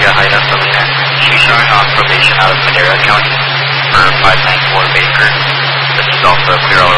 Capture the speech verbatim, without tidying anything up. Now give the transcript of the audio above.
Andrea Haida Salinas. She's showing on probation out of Madera County for five ninety-four Baker. This is also a clear all